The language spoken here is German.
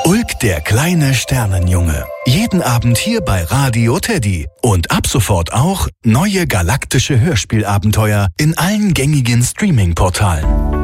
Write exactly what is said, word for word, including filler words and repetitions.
Ulk, der kleine Sternenjunge. Jeden Abend hier bei Radio Teddy. Und ab sofort auch neue galaktische Hörspielabenteuer in allen gängigen Streaming-Portalen.